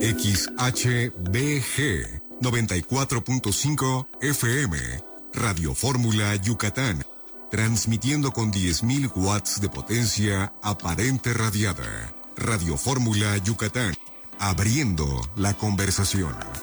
XHBG 94.5 FM, Radio Fórmula Yucatán, transmitiendo con 10.000 watts de potencia aparente radiada. Radio Fórmula Yucatán, abriendo la conversación.